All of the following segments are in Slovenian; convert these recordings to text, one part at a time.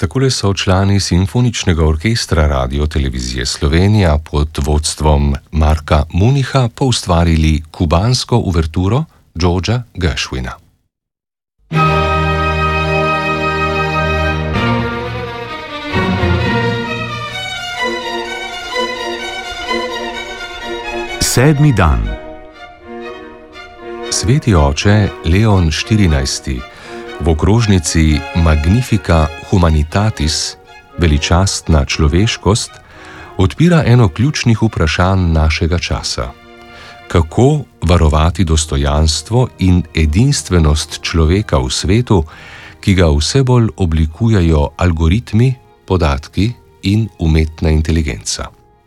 Takole so člani Simfoničnega orkestra Radio-televizije Slovenija pod vodstvom Marka Municha poustvarili kubansko uverturo Georgea Gershwina. Sedmi dan. Sveti oče Leon XIV. V okrožnici Magnifica Humanitatis, veličastna človeškost, odpira eno ključnih vprašanj našega časa. Kako varovati dostojanstvo in edinstvenost človeka v svetu, ki ga vse bolj oblikujejo algoritmi, podatki in umetna inteligenca?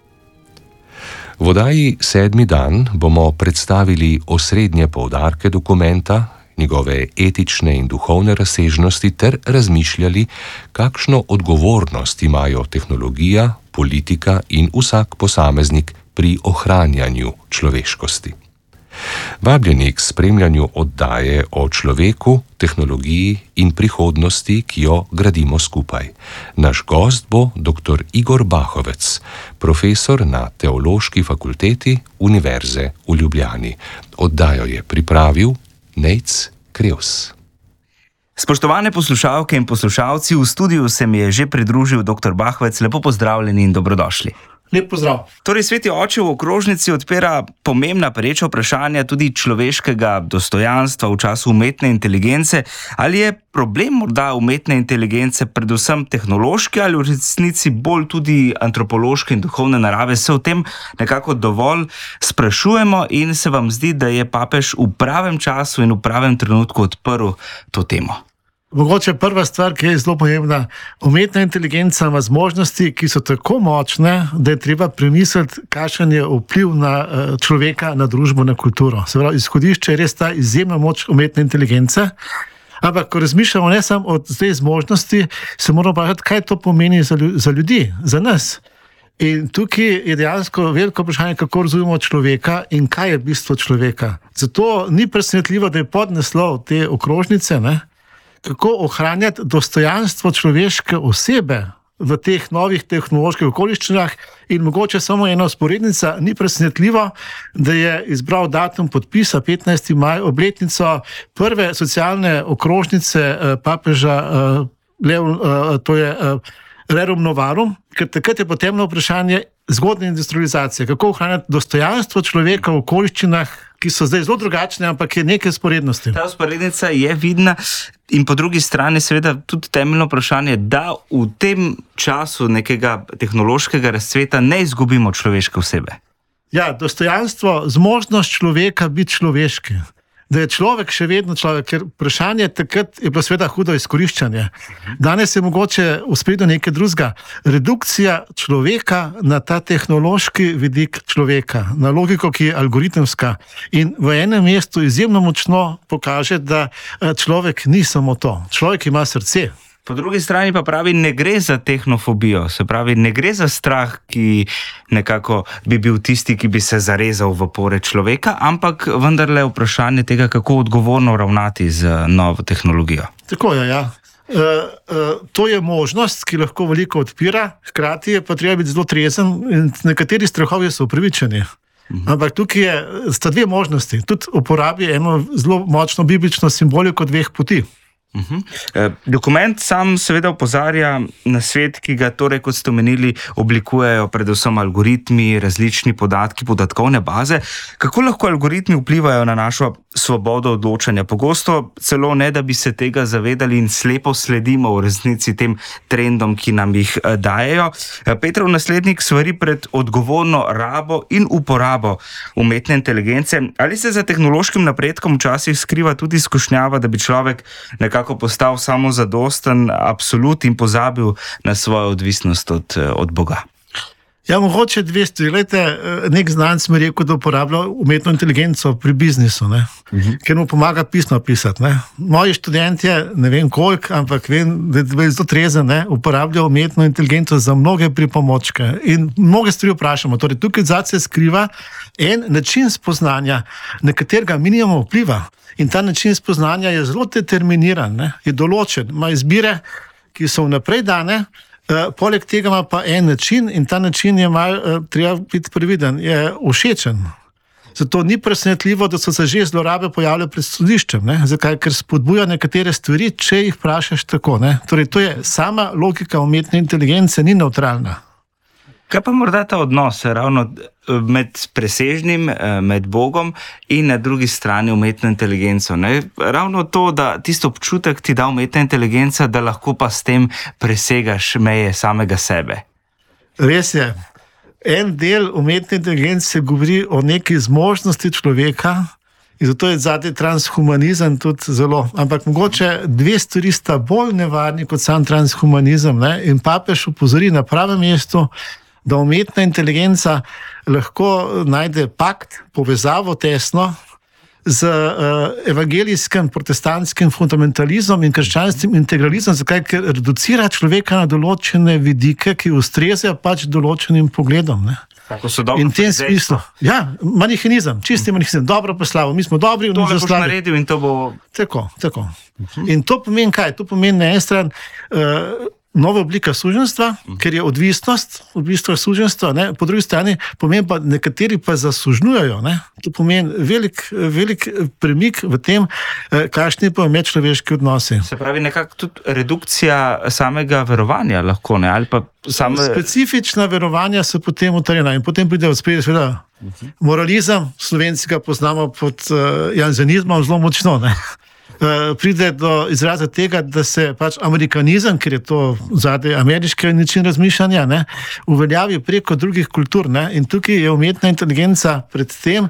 V oddaji Sedmi dan bomo predstavili osrednje poudarke dokumenta, njegove etične in duhovne razsežnosti ter razmišljali, kakšno odgovornost imajo tehnologija, politika in vsak posameznik pri ohranjanju človeškosti. Vabljeni k spremljanju oddaje o človeku, tehnologiji in prihodnosti, ki jo gradimo skupaj. Naš gost bo dr. Igor Bahovec, profesor na Teološki fakulteti Univerze v Ljubljani. Oddajo je pripravil Nejc Krevs. Spoštovane poslušalke in poslušalci, v studiu se mi je že pridružil dr. Bahovec. Lepo pozdravljeni in dobrodošli. Lep pozdrav. Torej, Sveti oče v okrožnici odpira pomembna pereča vprašanja tudi človeškega dostojanstva v času umetne inteligence. Ali je problem morda umetne inteligence predvsem tehnološki ali v resnici bolj tudi antropološke in duhovne narave? Se o tem nekako dovolj sprašujemo in se vam zdi, da je papež v pravem času in v pravem trenutku odprl to temo? Mogoče prva stvar, ki je zelo pomembna, umetna inteligenca ima zmožnosti, ki so tako močne, da je treba premisliti, kakšen je vpliv na človeka, na družbo, na kulturo. Se pravi, izhodišče je res ta izjemna moč umetne inteligence, ampak ko razmišljamo ne samo o tej zmožnosti, se moramo vprašati, kaj to pomeni za ljudi, za nas. In tukaj je dejansko veliko vprašanje, kako razumemo človeka in kaj je bistvo človeka. Zato ni presenetljivo, da je podnaslov te okrožnice, kako ohranjati dostojanstvo človeške osebe v teh novih tehnoloških okoliščinah. In mogoče samo ena vzporednica, ni presenetljivo, da je izbral datum podpisa 15. maj, obletnico prve socialne okrožnice papeža to je Rerum Novarum, ker takrat je potem vprašanje zgodnje industrializacije, kako ohranjati dostojanstvo človeka v okoliščinah, ki so zdaj zelo drugačne, ampak je nekaj vzporednosti. Ta vzporednica je vidna in po drugi strani seveda tudi temeljno vprašanje, da v tem času nekega tehnološkega razcveta ne izgubimo človeške osebe. Ja, dostojanstvo, zmožnost človeka biti človeški. Da je človek še vedno človek, ker vprašanje takrat je bilo seveda hudo izkoriščanje. Danes je mogoče v spredju nekaj drugega. Redukcija človeka na ta tehnološki vidik človeka, na logiko, ki je algoritemska in v enem mestu izjemno močno pokaže, da človek ni samo to. Človek ima srce. Po drugi strani pa pravi, ne gre za tehnofobijo, se pravi, ne gre za strah, ki nekako bi bil tisti, ki bi se zarezal v pore človeka, ampak vendarle vprašanje tega, kako odgovorno ravnati z novo tehnologijo. Tako je, ja. To je možnost, ki lahko veliko odpira, hkrati je pa treba biti zelo trezen in nekateri strahovi so upravičeni. Ampak tukaj sta dve možnosti. Tudi uporabi eno zelo močno biblično simboliko dveh poti. Dokument sam seveda opozarja na svet, ki ga torej, kot ste omenili, oblikujejo predvsem algoritmi, različni podatki, podatkovne baze. Kako lahko algoritmi vplivajo na našo svobodo odločanja? Pogosto celo ne, da bi se tega zavedali in slepo sledimo v resnici tem trendom, ki nam jih dajejo. Petrov naslednik svari pred odgovorno rabo in uporabo umetne inteligence. Ali se za tehnološkim napredkom včasih skriva tudi skušnjava, da bi človek nekako postal samozadosten absolut in pozabil na svojo odvisnost od Boga? Ja, mogoče dve stvari. Glejte, nek znanec mi je rekel, da uporablja umetno inteligenco pri biznisu, ker mu pomaga pisno pisati. Moji študentje, ne vem koliko, ampak vem, da je zelo trezen, uporabljajo umetno inteligenco za mnoge pripomočke in mnoge stvari vprašamo. Torej, tukaj zadaj se skriva en način spoznanja, na katerega mi nimamo vpliva. In ta način spoznanja je zelo determiniran, je določen, ima izbire, ki so vnaprej dane, poleg tega ima pa en način in ta način je malo, treba biti previden, je všečen. Zato ni presenetljivo, da so se že zlorabe pojavile pred sodiščem. Ne? Zakaj? Ker spodbuja nekatere stvari, če jih vprašaš tako. Ne? Torej, to je sama logika umetne inteligence, ni nevtralna. Kaj pa morda ta odnos ravno med presežnim, med Bogom in na drugi strani umetno inteligenco? Ne? Ravno to, da tisto občutek ti da umetna inteligenca, da lahko pa s tem presegaš meje samega sebe. Res je. En del umetne inteligence govori o neki zmožnosti človeka in zato je zadnji transhumanizem tudi zelo. Ampak mogoče dve stvari sta bolj nevarni kot sam transhumanizem. Ne? In papež opozori na pravem mestu, da umetna inteligenca lahko najde pakt, povezavo tesno z evangelijskim, protestantskim fundamentalizmom in krščanskim integralizmom, zakaj? Ker reducira človeka na določene vidike, ki ustrezajo pač določenim pogledom. Ne? In v tem smislu, manihinizem, čisti manihinizem, dobro poslavo, mi smo dobri, to boš naredil in to bo... Tako. In to pomeni kaj? To pomeni na eni strani nova oblika suženjstva, ker je odvisnost suženjstva, ne? Po drugi strani pomeni pa, nekateri pa zasužnjujejo. Ne? To pomeni velik premik v tem, kakšni pa medčloveški odnosi. Se pravi, nekako tudi redukcija samega verovanja lahko, ne? Ali pa specifična verovanja so potem utrjena in potem pride v spredje seveda moralizem, Slovenci ga poznamo pod jansenizmom zelo močno, ne? Pride do izraza tega, da se pač amerikanizem, ker je to zadaj ameriški način razmišljanja, ne, uveljavi preko drugih kultur. Ne, in tukaj je umetna inteligenca pred tem,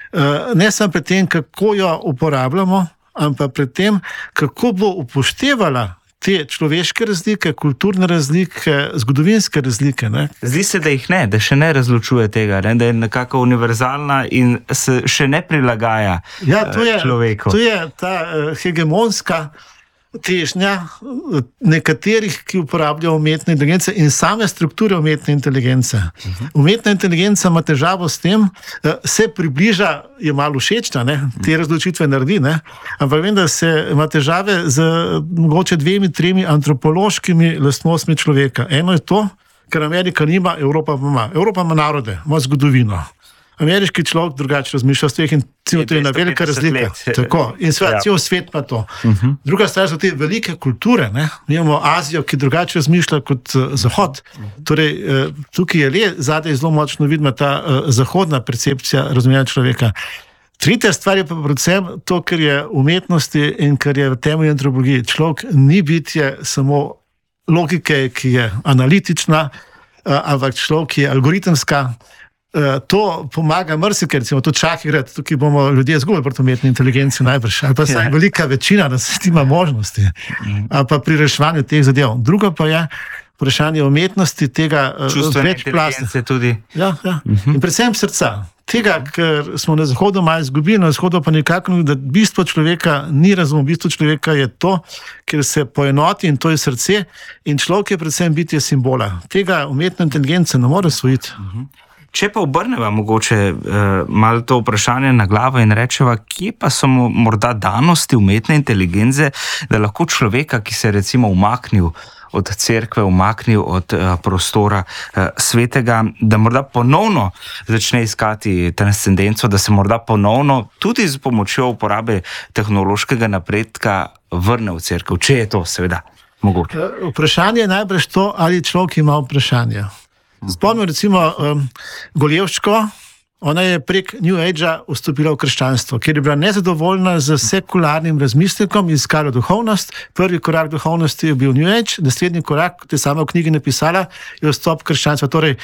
ne samo pred tem, kako jo uporabljamo, ampak pred tem, kako bo upoštevala te človeške razlike, kulturne razlike, zgodovinske razlike. Ne. Zdi se, da jih ne, da še ne razločuje tega, ne, da je nekako univerzalna in se še ne prilagaja človeku. To je ta hegemonska težnja nekaterih, ki uporabljajo umetne inteligence in same strukture umetne inteligence. Umetna inteligenca ima težavo s tem, se približa, je malo všečna, ne, te razločitve naredi, ne, ampak vem, da se ima težave z mogoče 2-3 antropološkimi lastnostmi človeka. Eno je to, ker Amerika nima, Evropa pa ima. Evropa ima narode, ima zgodovino. Ameriški človek drugače razmišlja s teh in to je ena velika razlika. Tako. In cel svet pa to. Druga stvar so te velike kulture. Ne? Mi imamo Azijo, ki drugače razmišlja kot Zahod. Torej, tukaj je le zadaj zelo močno vidna ta zahodna percepcija razumevanja človeka. Tretja stvar je pa predvsem to, ker je umetnosti in ker je v temelju antropologiji. Človek ni bitje samo logike, ki je analitična, ampak človek je algoritemska. To pomaga marsikaj, recimo tudi šahigrat, tukaj bomo ljudje izgubili proti umetni inteligenci najbrž, ali pa saj velika večina nas ima možnosti, ali pa pri reševanju teh zadev. Drugo pa je vprašanje umetnosti tega čustvene inteligence tudi. Ja. In predvsem srca. Tega, ker smo na Zahodu malo izgubili, na Vzhodu pa nekako, da bistvo človeka ni razum, bistvo človeka je to, ker se poenoti in to je srce in človek je predvsem bitje simbola. Tega umetna inteligenca ne more osvojiti. Če pa obrneva mogoče malo to vprašanje na glavo in rečeva, kje pa so morda danosti umetne inteligence, da lahko človeka, ki se je recimo umaknil od cerkve, umaknil od prostora svetega, da morda ponovno začne iskati transcendenco, da se morda ponovno tudi z pomočjo uporabe tehnološkega napredka vrne v cerkev, če je to seveda mogoče. Vprašanje je najbrž to, ali človek ima vprašanje. Spomnim recimo Goljevščko, ona je prek New Age-a vstopila v krščanstvo, ker je bila nezadovoljna z sekularnim razmislekom in iskala duhovnost. Prvi korak duhovnosti je bil New Age, naslednji korak, kot je sama v knjigi napisala, je vstop krščanstva. Torej,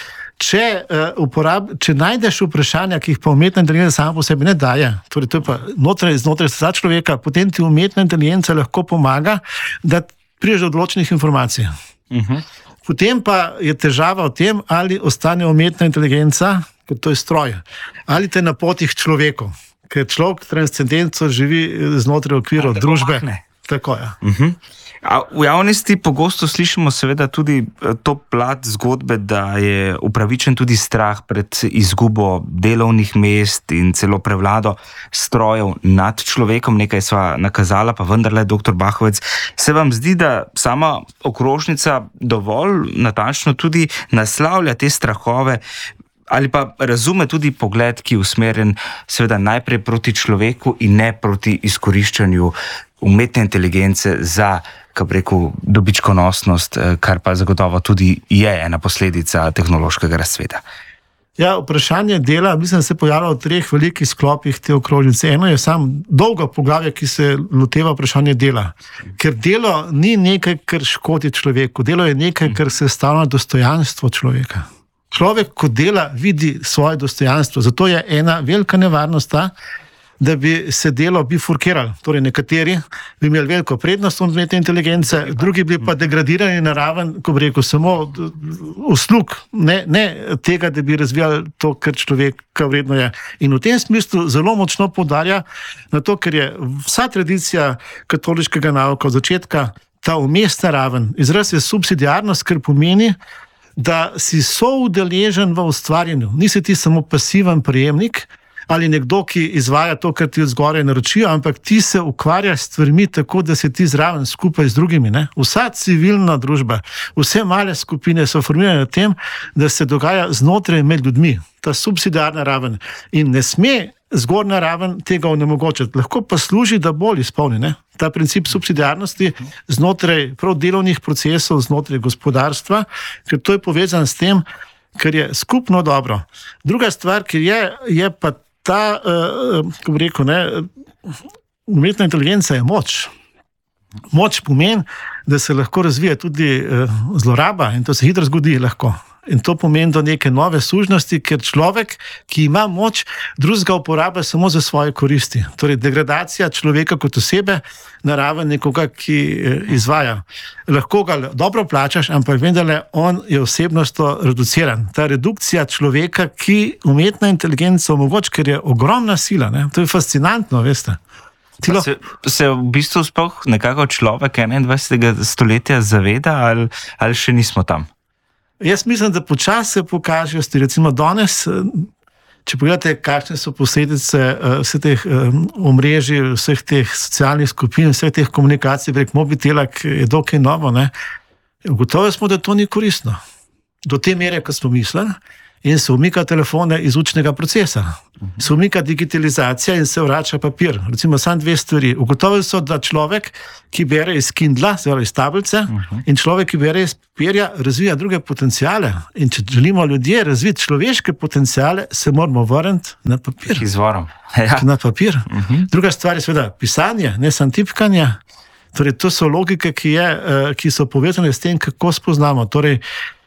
če najdeš vprašanja, ki jih pa umetna inteligenca sama po sebi ne daje, torej to je pa znotraj srca človeka, potem ti umetna inteligenca lahko pomaga, da prideš do odločenih informacij. Potem pa je težava v tem, ali ostane umetna inteligenca, ker to je stroj, ali te napoti k človeku, ker človek transcendenco živi znotraj okvirov družbe. Mahne. Tako je. A v javnosti pogosto slišimo seveda tudi to plat zgodbe, da je upravičen tudi strah pred izgubo delovnih mest in celo prevlado strojev nad človekom. Nekaj sva nakazala, pa vendarle, dr. Bahovec, se vam zdi, da sama okrožnica dovolj natančno tudi naslavlja te strahove ali pa razume tudi pogled, ki je usmerjen seveda najprej proti človeku in ne proti izkoriščanju umetne inteligence za, kako rekel, dobičkonosnost, kar pa zagotovo tudi je ena posledica tehnološkega razcveta? Ja, vprašanje dela, mislim, se pojavlja v 3 velikih sklopih te okrožnice. Eno je sam dolgo poglavje, ki se loteva vprašanje dela. Ker delo ni nekaj, kar škodi človeku. Delo je nekaj, kar sestavlja dostojanstvo človeka. Človek, ko dela, vidi svoje dostojanstvo. Zato je ena velika nevarnost ta, da bi se delo bifurkiralo. Torej, nekateri bi imeli veliko prednost od umetne inteligence, drugi bi pa degradirani na raven, ko bi rekel, samo uslug, ne tega, da bi razvijali to, kar človeka vredno je. In v tem smislu zelo močno poudarja na to, ker je vsa tradicija katoliškega nauka od začetka ta umestna raven. Izraz je subsidiarnost, kar pomeni, da si soudeležen v ustvarjanju. Nisi ti samo pasiven prejemnik ali nekdo, ki izvaja to, kar ti od zgoraj naročijo, ampak ti se ukvarjaš s stvarmi tako, da si ti zraven skupaj z drugimi. Ne? Vsa civilna družba, vse male skupine so formirane na tem, da se dogaja znotraj med ljudmi. Ta subsidiarna raven. In ne sme zgornja raven tega onemogočiti. Lahko pa služi, da bolj izpolni. Ne? Ta princip subsidiarnosti znotraj prav delovnih procesov, znotraj gospodarstva, ker to je povezan s tem, ker je skupno dobro. Druga stvar, ki je pa ta, kako bi rekel, umetna inteligenca je moč. Moč pomeni, da se lahko razvija tudi zloraba in to se hitro zgodi lahko. In to pomeni do neke nove sužnosti, ker človek, ki ima moč, drugega uporablja samo za svoje koristi. Torej, degradacija človeka kot osebe na raven nekoga, ki izvaja. Lahko ga dobro plačaš, ampak vendarle on je osebnostno reduciran. Ta redukcija človeka, ki umetna inteligenca omogoča, ker je ogromna sila. Ne? To je fascinantno, veste. Se v bistvu sploh nekako človek 21. stoletja zaveda ali še nismo tam? Jaz mislim, da počasi se pokažejo, recimo danes, če pogledate, kakšne so posledice vseh teh omrežij, vseh teh socialnih skupin, vseh teh komunikacij prek mobitela, ki je dokaj novo, ugotovili smo, da to ni koristno. Do te mere, kot smo mislili, in se umika telefone iz učnega procesa. Se umika digitalizacija in se vrača papir. Recimo samo 2 stvari. Ugotovili so, da človek, ki bere iz Kindla, zelo iz tablice, in človek, ki bere iz papirja, razvija druge potencijale. In če želimo ljudje razviti človeške potencijale, se moramo vrniti na papir. Izvorom. Ja. Na papir. Druga stvar je seveda pisanje, ne samo tipkanje. Torej, to so logike, ki so povezane s tem, kako spoznamo. Torej,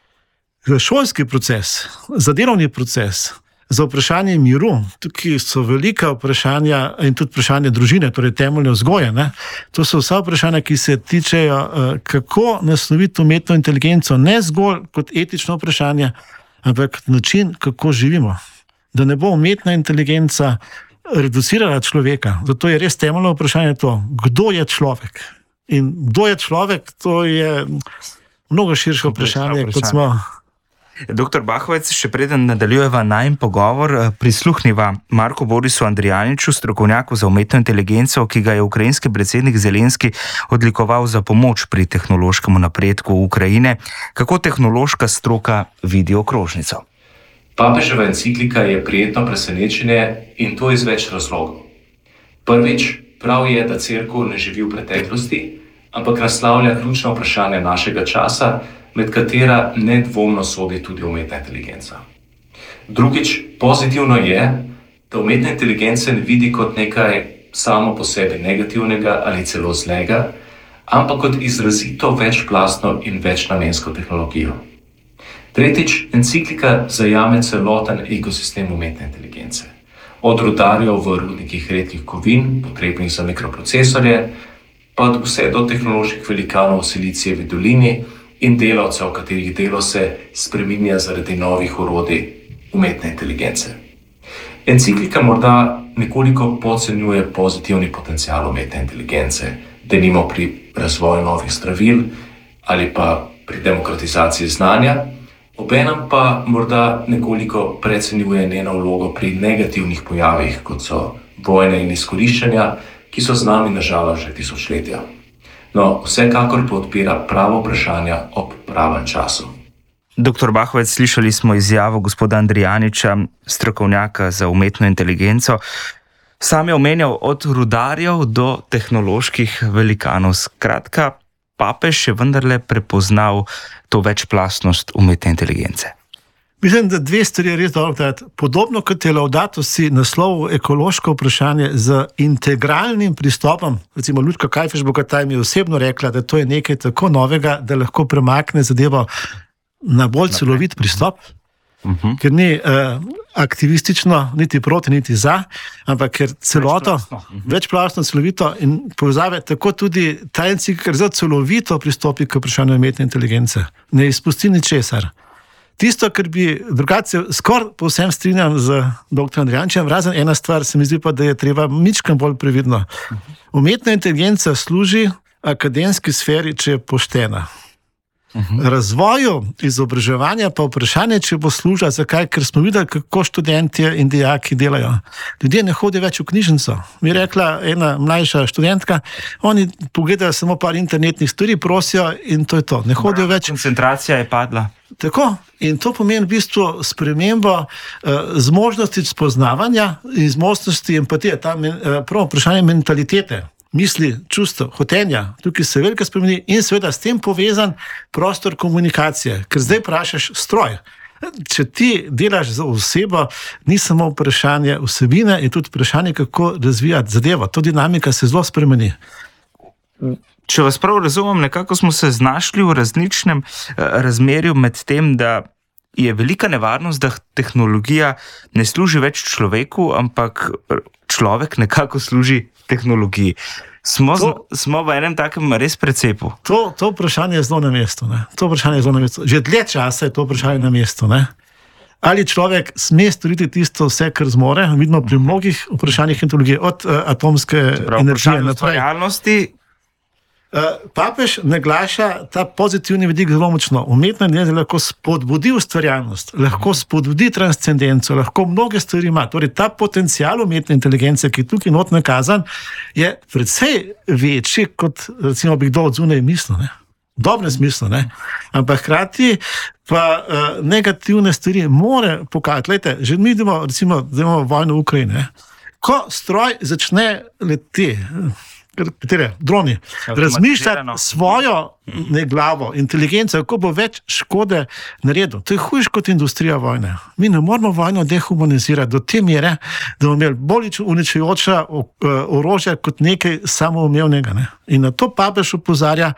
za šolski proces, za delovni proces, za vprašanje miru, tukaj so velika vprašanja in tudi vprašanje družine, torej temeljne vzgoje. To so vsa vprašanja, ki se tičejo, kako nasloviti umetno inteligenco, ne zgolj kot etično vprašanje, ampak način, kako živimo. Da ne bo umetna inteligenca reducirala človeka. Zato je res temeljno vprašanje to, kdo je človek. In kdo je človek, to je mnogo širše vprašanje, kot smo... Doktor Bahovec, še preden nadaljujeva najin pogovor, prisluhniva Marku Borisu Andrijaniču, strokovnjaku za umetno inteligenco, ki ga je ukrajinski predsednik Zelenski odlikoval za pomoč pri tehnološkem napredku Ukrajine. Kako tehnološka stroka vidi okrožnico? Papeževa enciklika je prijetno presenečenje in to iz več razlogov. Prvič, prav je, da cerkev ne živi v preteklosti, ampak naslavlja ključna vprašanja našega časa, med katera nedvomno sodi tudi umetna inteligenca. Drugič, pozitivno je, da umetna inteligenca ne vidi kot nekaj samo po sebi negativnega ali celo zlega, ampak kot izrazito večplastno in večnamensko tehnologijo. Tretjič, enciklika zajame celoten ekosistem umetne inteligence. Od rudarjev v rudnikih redkih kovin, potrebnih za mikroprocesorje, pa vse do tehnoloških velikanov v Silicijevi dolini in delavcev, katerih delo se spreminja zaradi novih orodij umetne inteligence. Enciklika morda nekoliko podcenjuje pozitivni potencial umetne inteligence, denimo pri razvoju novih zdravil ali pa pri demokratizaciji znanja, obenem pa morda nekoliko precenjuje njeno vlogo pri negativnih pojavih, kot so vojne in izkoriščanja, ki so z nami nažalost že tisočletja. No, vsekakor pa odpira pravo vprašanja ob pravem času. Dr. Bahovec, slišali smo izjavo gospoda Andrijaniča, strokovnjaka za umetno inteligenco. Sam je omenjal od rudarjev do tehnoloških velikanov. Skratka, papež je vendarle prepoznal to večplastnost umetne inteligence. Mislim, da dve stvari je res dobro dati. Podobno kot je Laudato si naslov ekološko vprašanje z integralnim pristopom, recimo Lučka Kajfež-Bogataj mi je osebno rekla, da to je nekaj tako novega, da lahko premakne zadevo na bolj celovit pristop, ker ni aktivistično, niti proti, niti za, ampak ker celoto, večplastno, celovito in povezave, tako tudi ta enciklika zelo celovito pristopi k vprašanju umetne inteligence. Ne izpusti ničesar. Tisto, kar bi drugače skoraj povsem strinjam z dr. Andrijančem, razen ena stvar, se mi zdi pa, da je treba mičkam bolj previdno. Umetna inteligenca služi akademski sferi, če je poštena. Razvoju izobraževanja pa vprašanje, če bo služila, zakaj, ker smo videli, kako študentje in dijaki delajo. Ljudje ne hodijo več v knjižnico. Mi je rekla ena mlajša študentka, oni pogledajo samo par internetnih stvari, prosijo in to je to. Ne hodijo več. Koncentracija je padla. Tako. In to pomeni v bistvu spremembo zmožnosti spoznavanja in zmožnosti empatije, prvo vprašanje mentalitete. Misli, čustev, hotenja, tukaj se veliko spremeni in seveda s tem povezan prostor komunikacije, ker zdaj vprašaš stroj. Če ti delaš za osebo, ni samo vprašanje vsebine, je tudi vprašanje, kako razvijati zadevo. To dinamika se zelo spremeni. Če vas prav razumem, nekako smo se znašli v različnem razmerju med tem, da je velika nevarnost, da tehnologija ne služi več človeku, ampak človek nekako služi tehnologiji. Smo v enem takem res precepu. To vprašanje je zelo na mestu. Že dlje časa je to vprašanje na mestu. Ne? Ali človek sme storiti tisto vse, kar zmore? Vidimo pri mnogih vprašanjih tehnologije, od atomske energije naprej. Papež naglaša ta pozitivni vidik zelo močno. Umetna inteligenca lahko spodbudi ustvarjalnost, lahko spodbudi transcendenco, lahko mnoge stvari ima. Torej, ta potencial umetne inteligence, ki je tukaj not nakazan, je precej večji, kot recimo bi kdo od zunaj mislil. V dobrem smislu, ne? Ampak hkrati pa negativne stvari more pokazati. Glejte, že mi idemo, recimo, vojno v Ukrajini. Ko stroj začne leteti, droni, razmišljati svojo glavo, inteligenco, kako bo več škode naredil. To je hujš kot industrija vojne. Mi ne moramo vojno dehumanizirati do te mere, da bomo imeli bolj uničujoča orožja kot nekaj samoumevnega. Ne? In na to papež opozarja,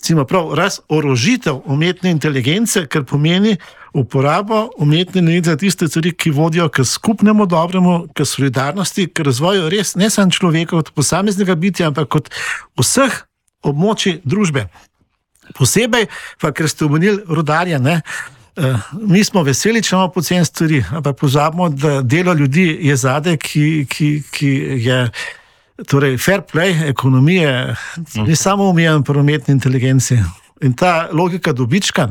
razorožitev umetne inteligence, kar pomeni uporabo umetne inteligence za tiste stvari, ki vodijo k skupnemu dobremu, k solidarnosti, k razvoju res ne samo človeka kot posameznega bitja, ampak kot vseh območij družbe. Posebej pa, ker ste omenili rudarja, ne? Mi smo veseli, če imamo poceni stvari, ampak pozabimo, da delo ljudi je zadaj, ki je torej fair play, ekonomije, ni samo omejen pri umetni inteligenci. In ta logika dobička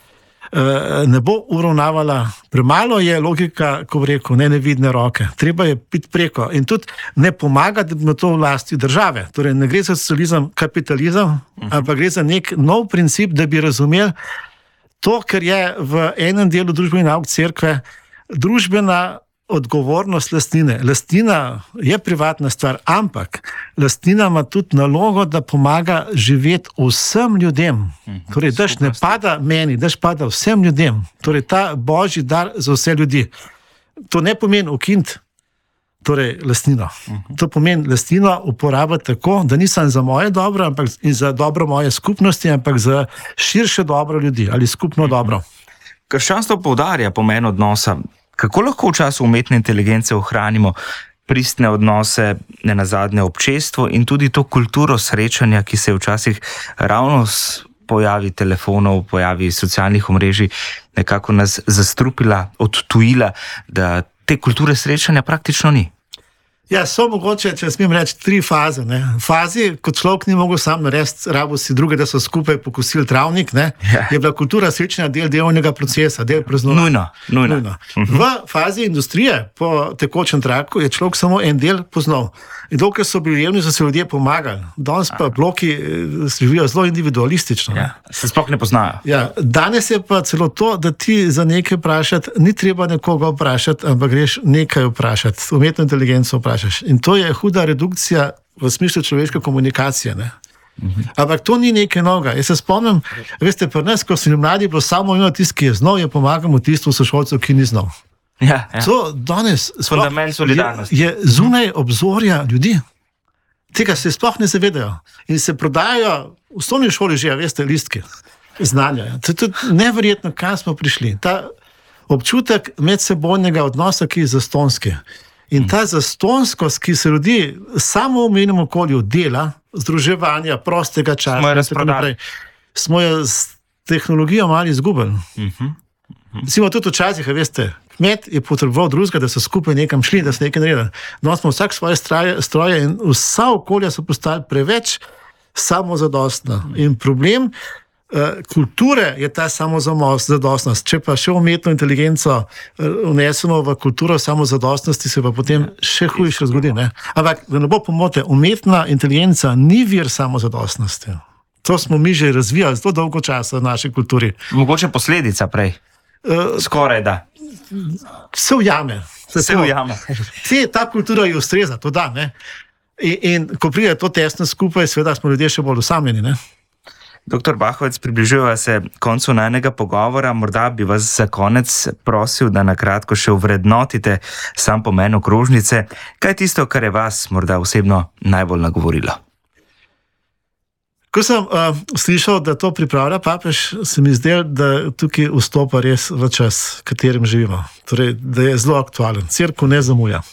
ne bo uravnavala. Premalo je logika, ko bi rekel, nevidne roke. Treba je biti preko. In tudi ne pomaga, da bi to v lasti države. Torej ne gre za socializem, kapitalizem, ampak gre za nek nov princip, da bi razumeli to, kar je v enem delu družbene nauk cerkve, družbena odgovornost lastnine. Lastnina je privatna stvar, ampak lastnina ima tudi nalogo, da pomaga živeti vsem ljudem. Torej, daš ne pada meni, daš pada vsem ljudem. Torej, ta božji dar za vse ljudi. To ne pomeni ukiniti lastnino. To pomeni lastnino uporabiti tako, da nisem za moje dobro, ampak in za dobro moje skupnosti, ampak za širše dobro ljudi ali skupno dobro. Krščanstvo poudarja pomen odnosa. Kako lahko v času umetne inteligence ohranimo pristne odnose, nenazadnje občestvo in tudi to kulturo srečanja, ki se včasih ravno s pojavi telefonov, pojavi socialnih omrežij nekako nas zastrupila, odtujila, da te kulture srečanja praktično ni? Ja, so mogoče, če smem reči, 3 faze. Ne. Fazi, kot človek ni mogel sam narediti, rabo si druge, da so skupaj pokosili travnik, ne, je bila kultura srečanja del delovnega procesa, del praznovanja. Nujno. V fazi industrije, po tekočem traku, je človek samo en del poznal. In dokler so bili revni, so se ljudje pomagali. Danes pa bloki živijo zelo individualistično. Ja, se sploh ne poznajo. Ja, danes je pa celo to, da ti za nekaj vprašati, ni treba nekoga vprašati, ampak greš nekaj vprašati, umetno inteligenco vprašaš. In to je huda redukcija v smislu človeške komunikacije. Ne? Ampak to ni nekaj novega. Jaz se spomnim, veste, pri nas, ko so mladi, bilo samo eno tisti, ki je znal, je pomagamo tistemu sošolcu, ki ni znal. Ja. To danes fundament solidarnosti. Je zunaj obzorja ljudi. Tega se sploh ne zavedajo. In se prodajajo v osnovni šoli že, veste, listki znanja. To je tudi neverjetno, kam smo prišli. Ta občutek medsebojnega odnosa, ki je zastonski. In ta zastonskost, ki se rodi samo v omenjenem okolju dela, združevanja, prostega časa, smo jo s tehnologijo malo izgubili. Recimo tudi včasih, veste, kmet je potreboval drugega, da so skupaj nekam šli, da so nekaj naredili. No, smo vsak svoje stroje in vsa okolja so postali preveč samozadostna. In problem kulture je ta samozadostnost. Če pa še umetno inteligenco vnesemo v kulturo samozadostnosti, se pa potem še hujše zgodi. Ne? Ampak, da ne bo pomote, umetna inteligenca ni vir samozadostnosti. To smo mi že razvijali zelo dolgo časa v naši kulturi. Mogoče posledica prej. Skoraj da. Se ujame. Ta kultura je ustreza, to da. Ne? In ko pride to tesno skupaj, seveda smo ljudje še bolj osamljeni. Ne? Doktor Bahovec, približujeva se koncu najnega pogovora. Morda bi vas za konec prosil, da na kratko še ovrednotite sam pomen okrožnice. Kaj je tisto, kar je vas morda osebno najbolj nagovorilo? Ko sem slišal, da to pripravlja papež, se mi zdelo, da tukaj vstopa res v čas, v katerem živimo. Torej, da je zelo aktualen. Cerkev ne zamuja.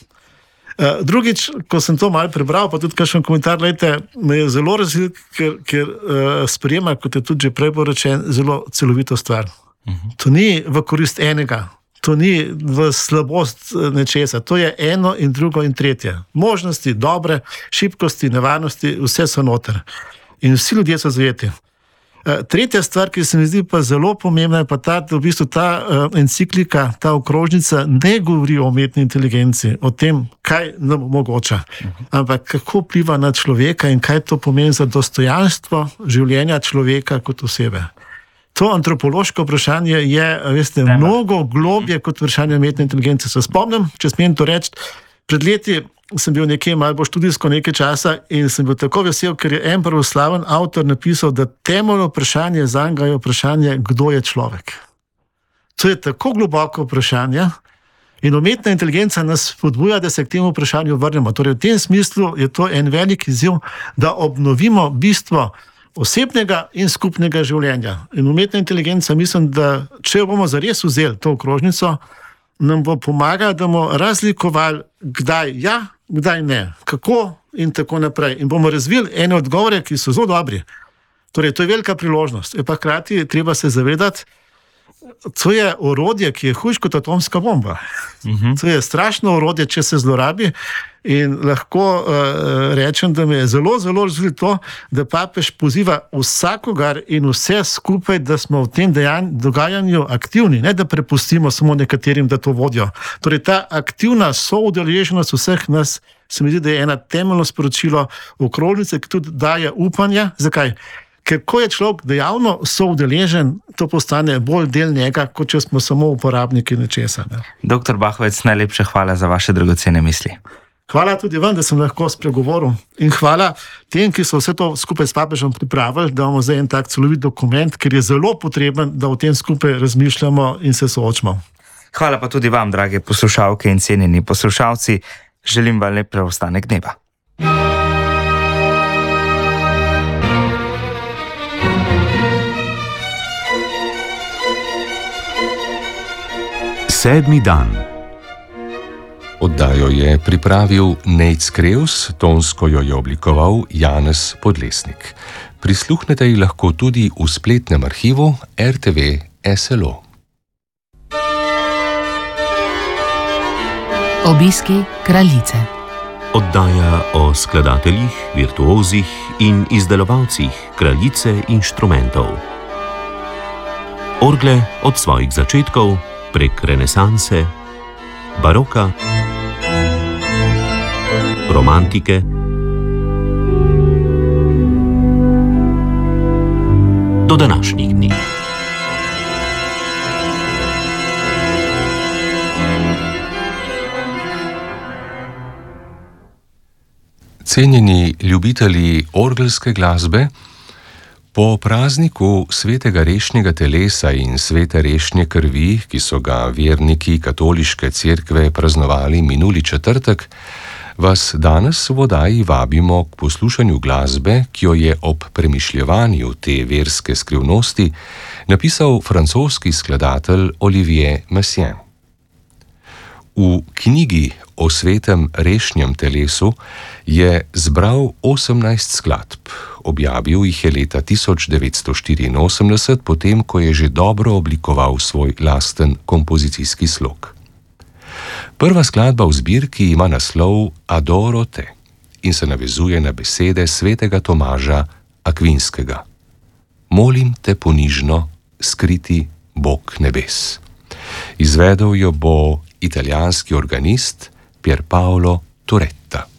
Drugič, ko sem to malo prebral, pa tudi kakšen komentar, me je zelo razvil, ker sprejema, kot je tudi že prej rečen, zelo celovito stvar. To ni v korist enega, to ni v slabost nečesa, to je eno in drugo in tretje. Možnosti, dobre, šibkosti, nevarnosti, vse so noter. In vsi ljudje so zajeti. Tretja stvar, ki se mi zdi pa zelo pomembna, je pa ta, da v bistvu ta enciklika, ta okrožnica ne govori o umetni inteligenci, o tem, kaj nam omogoča, ampak kako vpliva na človeka in kaj to pomeni za dostojanstvo življenja človeka kot osebe. To antropološko vprašanje je, veste, mnogo globje kot vprašanje umetne inteligence. Se spomnim, če smem to reči, pred leti sem bil nekje malo bolj študijsko nekaj časa in sem bil tako vesel, ker je en pravoslaven avtor napisal, da temeljno vprašanje zanj je vprašanje, kdo je človek. To je tako globoko vprašanje in umetna inteligenca nas spodbuja, da se k temu vprašanju vrnemo. Torej, v tem smislu je to en velik izziv, da obnovimo bistvo osebnega in skupnega življenja. In umetna inteligenca, mislim, da če jo bomo zares vzeli, to okrožnico, nam bo pomagala, da bomo razlikovali, kdaj ja, kdaj ne, kako in tako naprej. In bomo razvili ene odgovore, ki so zelo dobri. Torej, to je velika priložnost. Pa hkrati treba se zavedati, to je orodje, ki je hujše kot atomska bomba. To je strašno orodje, če se zlorabi. In lahko rečem, da me je zelo, zelo razvilo to, da papež poziva vsakogar in vse skupaj, da smo v tem dogajanju aktivni, ne da prepustimo samo nekaterim, da to vodijo. Torej, ta aktivna soudeleženost vseh nas, se mi zdi, da je ena temeljno sporočilo okrožnice, ki tudi daje upanje. Zakaj? Ker ko je človek dejavno soudeležen, to postane bolj del njega, kot če smo samo uporabniki nečesa. Ne? Doktor Bahovec, najlepša hvala za vaše dragocene misli. Hvala tudi vam, da sem lahko spregovoril. In hvala tem, ki so vse to skupaj s papežem pripravili, da imamo zdaj en tak celovit dokument, ker je zelo potreben, da o tem skupaj razmišljamo in se soočimo. Hvala pa tudi vam, drage poslušalke in cenjeni poslušalci. Želim vam lep preostanek dneva. Sedmi dan. Oddajo je pripravil Nejc Krevs, tonsko jo je oblikoval Janez Podlesnik. Prisluhnete ji lahko tudi v spletnem arhivu RTV SLO. Obiski kraljice. Oddaja o skladateljih, virtuozih in izdelovalcih kraljice inštrumentov. Orgle od svojih začetkov prek renesanse, baroka, romantike do današnjih dni. Cenjeni ljubitelji orgelske glasbe, po prazniku svetega rešnjega telesa in svete rešnje krvi, ki so ga verniki katoliške cerkve praznovali minuli četrtek, vas danes v oddaji vabimo k poslušanju glasbe, ki jo je ob premišljevanju te verske skrivnosti napisal francoski skladatelj Olivier Messiaen. V knjigi o svetem rešnjem telesu je zbral 18 skladb. Objavil jih je leta 1984, potem ko je že dobro oblikoval svoj lasten kompozicijski slog. Prva skladba v zbirki ima naslov Adoro te in se navezuje na besede svetega Tomaža Akvinskega. Molim te ponižno, skriti Bog nebes. Izvedel jo bo italijanski organist Pierpaolo Turetta.